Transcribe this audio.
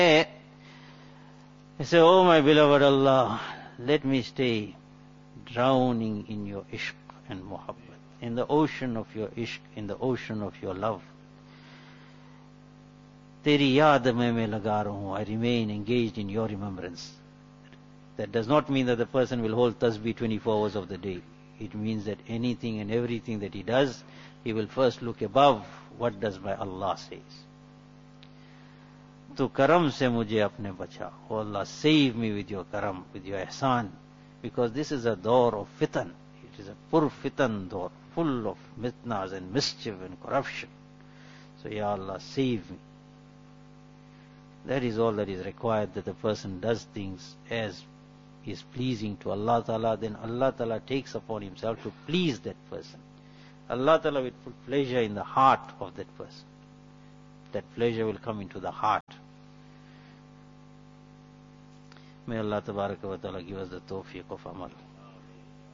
I say, oh my beloved Allah, let me stay drowning in your ishq and muhabbat, in the ocean of your ishq, in the ocean of your love. Teri yaad mein laga raha hu, I remain engaged in your remembrance. That does not mean that the person will hold tasbih 24 hours of the day. It means that anything and everything that he does, he will first look above, what does my Allah says. To karam se mujhe apne bacha. Oh Allah, save me with your karam, with your ihsan. Because this is a door of fitan. It is a pur fitan door, full of mitnas and mischief and corruption. So Ya Allah, save me. That is all that is required, that the person does things as is pleasing to Allah Ta'ala, then Allah Ta'ala takes upon himself to please that person. Allah Ta'ala will put pleasure in the heart of that person. That pleasure will come into the heart. May Allah Tabaraka wa Ta'ala give us the tawfiq of amal.